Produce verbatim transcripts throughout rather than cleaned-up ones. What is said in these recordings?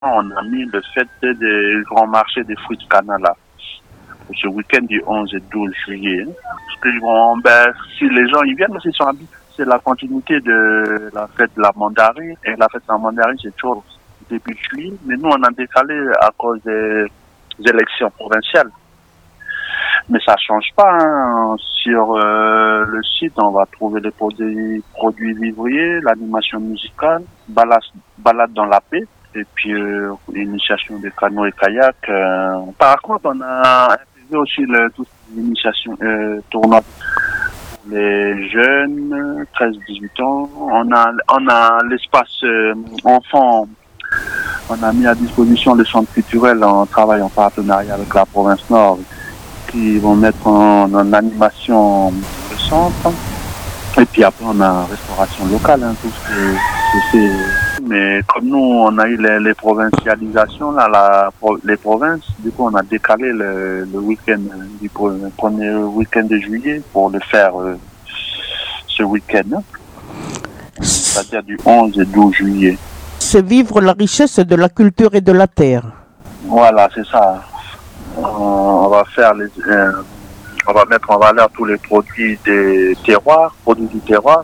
On a mis le fait des grands marchés des fruits de Canala ce week-end du onze et douze juillet. Parce que bon, ben, si les gens ils viennent, ils sont habitués. C'est la continuité de la fête de la mandarine. Et la fête de la mandarine, c'est toujours début juillet. Mais nous, on a décalé à cause des élections provinciales. Mais ça change pas. Hein. Sur euh, le site, on va trouver les produits, produits vivriers, l'animation musicale, balade, balade dans la paix. Et puis, euh, l'initiation des canots et kayaks. Euh. Par contre, on a intégré aussi le, toute l'initiation euh, tournoi pour les jeunes, treize à dix-huit ans. On a, on a l'espace euh, enfant. On a mis à disposition le centre culturel en travail en partenariat avec la province Nord qui vont mettre en, en animation le centre. Et puis après, on a restauration locale, hein, tout ce que c'est. Mais comme nous, on a eu les, les provincialisations, là, la, les provinces, du coup, on a décalé le, le week-end, du premier week-end de juillet pour le faire euh, ce week-end, hein, c'est-à-dire du onze et douze juillet. C'est vivre la richesse de la culture et de la terre. Voilà, c'est ça. On va faire les, euh, on va mettre en valeur tous les produits des terroirs, produits du terroir.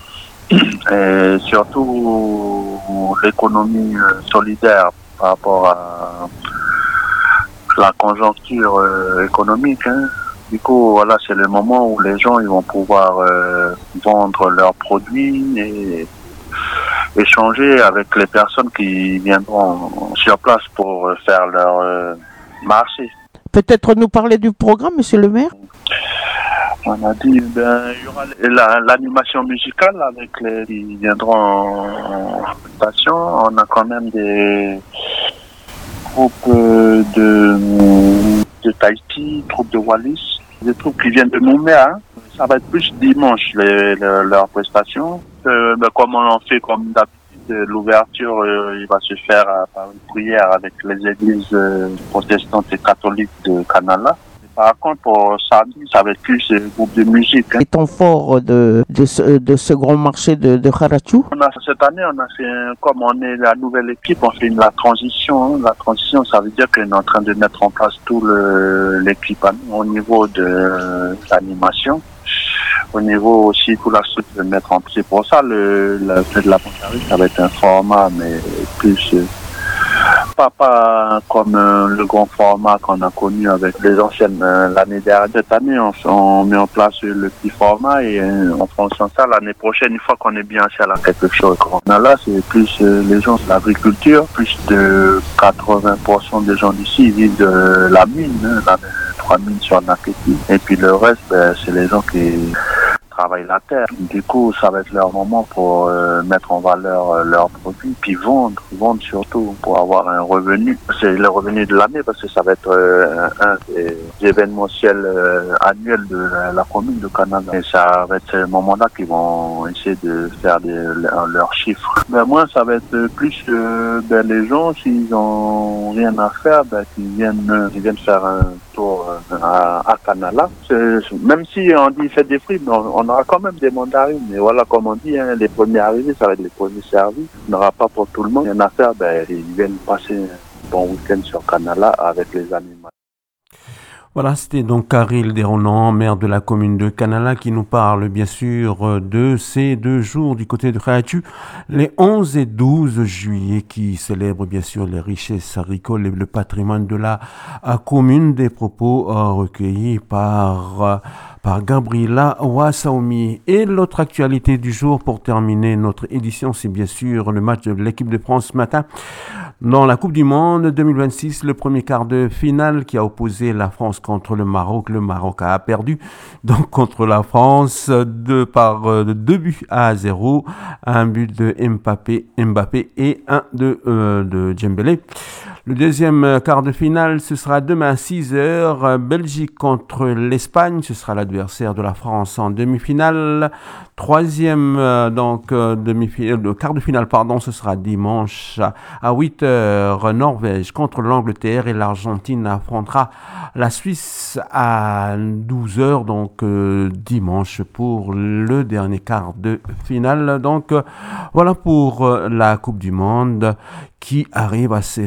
Et surtout l'économie solidaire par rapport à la conjoncture économique. Hein. Du coup, voilà, c'est le moment où les gens ils vont pouvoir euh, vendre leurs produits et échanger avec les personnes qui viendront sur place pour faire leur euh, marché. Peut-être nous parler du programme, monsieur le maire? On a dit, ben, il y aura la, l'animation musicale avec les qui viendront en prestation. On a quand même des groupes de, de Tahiti, troupes de Wallis, des troupes qui viennent de Nouméa. Hein. Ça va être plus dimanche, les, les, leurs prestations. Euh, ben, comme on en fait comme d'habitude, l'ouverture euh, il va se faire euh, par une prière avec les églises euh, protestantes et catholiques de Canala. Par contre, pour samedi, ça va être plus un groupe de musique. Hein. Les temps forts de, de, ce, de ce grand marché de, de Kharachou? On a, cette année, on a fait, un, comme on est la nouvelle équipe, on fait une, la transition. Hein. La transition, ça veut dire qu'on est en train de mettre en place tout le, l'équipe hein, au niveau de euh, l'animation. Au niveau aussi, tout la structure de mettre en place. C'est pour ça, le, le fait de la Pontarine, ça va être un format, mais plus... Euh, Pas, pas comme euh, le grand format qu'on a connu avec les anciennes euh, l'année dernière. Cette année, on, on met en place le petit format et euh, en fonction de ça, l'année prochaine, une fois qu'on est bien assis à quelque chose. Là, c'est plus euh, les gens de l'agriculture, plus de quatre-vingts pour cent des gens d'ici vivent de la mine, hein, la trois mines sur Naketi. Et puis le reste, ben, c'est les gens qui travaillent la terre. Du coup, ça va être leur moment pour euh, mettre en valeur euh, leurs produits, puis vendre, vendre surtout pour avoir un revenu. C'est le revenu de l'année parce que ça va être euh, un des événementiels euh, annuels de la, la commune de Canada. Et ça va être ce moment-là qu'ils vont essayer de faire des, leurs, leurs chiffres. Ben moi, ça va être plus euh, ben, les gens, s'ils ont rien à faire, ben, qu'ils viennent, ils viennent faire un tour euh, à, à Canala. C'est, même si on dit faites des fruits, on, on on aura quand même des mandarines, mais voilà, comme on dit, hein, les premiers arrivés, ça va être les premiers servis. On n'aura pas pour tout le monde. Il y en a à faire, ben, ils viennent passer un bon week-end sur Canala avec les animaux. Voilà, c'était donc Karil Desronan, maire de la commune de Canala, qui nous parle bien sûr de ces deux jours du côté de Kharachou, les onze et douze juillet, qui célèbrent bien sûr les richesses agricoles et le patrimoine de la commune. Des propos recueillis par... par Gabriela Wassaoumi. Et l'autre actualité du jour pour terminer notre édition, c'est bien sûr le match de l'équipe de France ce matin dans la Coupe du Monde deux mille vingt-six, le premier quart de finale qui a opposé la France contre le Maroc. Le Maroc a perdu donc contre la France de par de deux buts à zéro, un but de Mbappé, Mbappé et un de, euh, de Dembélé. Le deuxième quart de finale, ce sera demain à six heures. Belgique contre l'Espagne, ce sera l'adversaire de la France en demi-finale. Troisième euh, donc euh, demi-finale, le quart de finale, pardon, ce sera dimanche à huit heures. Norvège contre l'Angleterre et l'Argentine affrontera la Suisse à douze heures, donc euh, dimanche pour le dernier quart de finale. Donc euh, voilà pour euh, la Coupe du Monde qui arrive à ses